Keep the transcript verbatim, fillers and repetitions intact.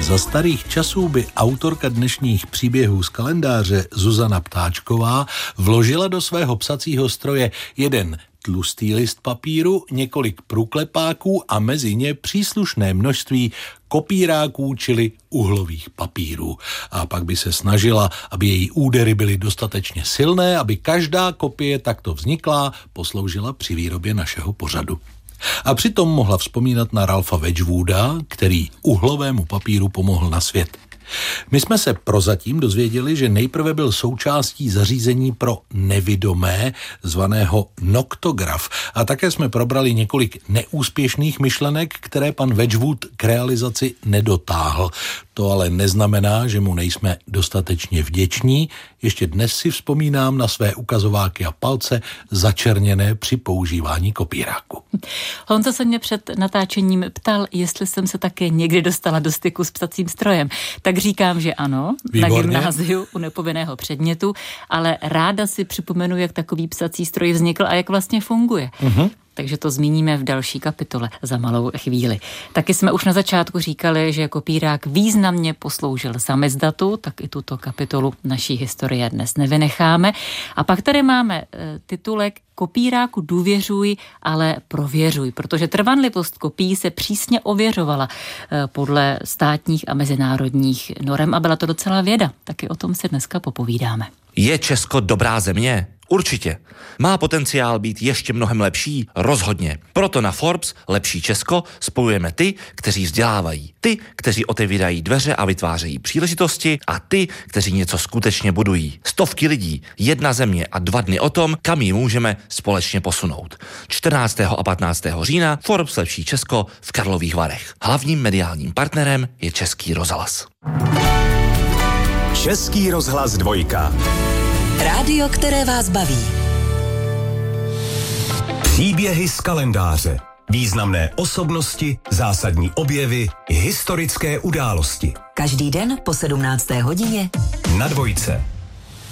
Za starých časů by autorka dnešních příběhů z kalendáře Zuzana Ptáčková vložila do svého psacího stroje jeden tlustý list papíru, několik průklepáků a mezi ně příslušné množství kopíráků, čili uhlových papírů. A pak by se snažila, aby její údery byly dostatečně silné, aby každá kopie takto vzniklá posloužila při výrobě našeho pořadu. A přitom mohla vzpomínat na Ralpha Wedgwooda, který uhlovému papíru pomohl na svět. My jsme se prozatím dozvěděli, že nejprve byl součástí zařízení pro nevidomé, zvaného noktograf. A také jsme probrali několik neúspěšných myšlenek, které pan Wedgwood k realizaci nedotáhl. To ale neznamená, že mu nejsme dostatečně vděční. Ještě dnes si vzpomínám na své ukazováky a palce začerněné při používání kopíráku. Honza se mě před natáčením ptal, jestli jsem se také někdy dostala do styku s psacím strojem. Tak říkám, že ano, Výborně. Na gymnáziu u nepovinného předmětu, ale ráda si připomenu, jak takový psací stroj vznikl a jak vlastně funguje. Uh-huh. Takže to zmíníme v další kapitole za malou chvíli. Taky jsme už na začátku říkali, že kopírák významně posloužil samizdatu, tak i tuto kapitolu naší historie dnes nevynecháme. A pak tady máme e, titulek Kopíráku důvěřuj, ale prověřuj, protože trvanlivost kopií se přísně ověřovala e, podle státních a mezinárodních norem a byla to docela věda. Taky o tom si dneska popovídáme. Je Česko dobrá země? Určitě. Má potenciál být ještě mnohem lepší? Rozhodně. Proto na Forbes Lepší Česko spojujeme ty, kteří vzdělávají, ty, kteří otevírají dveře a vytvářejí příležitosti a ty, kteří něco skutečně budují. Stovky lidí, jedna země a dva dny o tom, kam ji můžeme společně posunout. čtrnáctého a patnáctého října Forbes Lepší Česko v Karlových Varech. Hlavním mediálním partnerem je Český rozhlas. Český rozhlas dvojka. Rádio, které vás baví. Příběhy z kalendáře. Významné osobnosti, zásadní objevy, historické události. Každý den po sedmnácté hodině na dvojce.